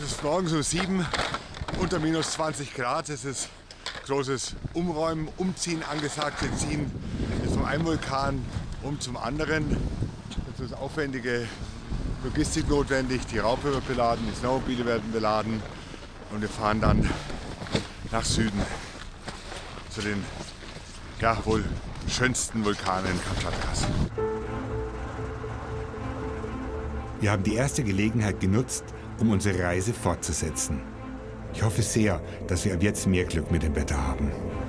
ist morgens um 7 unter minus 20 Grad. Es ist großes Umräumen, Umziehen angesagt. Wir ziehen jetzt vom einen Vulkan zum anderen. Es ist aufwendige Logistik notwendig. Die Raupe wird beladen, die Snowmobile werden beladen und wir fahren dann nach Süden zu den wohl schönsten Vulkanen Kamtschatkas. Wir haben die erste Gelegenheit genutzt, um unsere Reise fortzusetzen. Ich hoffe sehr, dass wir ab jetzt mehr Glück mit dem Wetter haben.